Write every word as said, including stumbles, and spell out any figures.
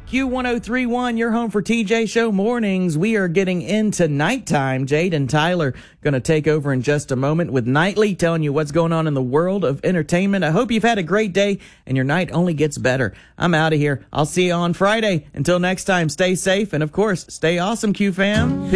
Q ten thirty-one, your home for T J Show mornings. We are getting into nighttime. Jade and Tyler going to take over in just a moment with Nightly, telling you what's going on in the world of entertainment. I hope you've had a great day and your night only gets better. I'm out of here. I'll see you on Friday. Until next time, stay safe and, of course, stay awesome, Q fam. Peace.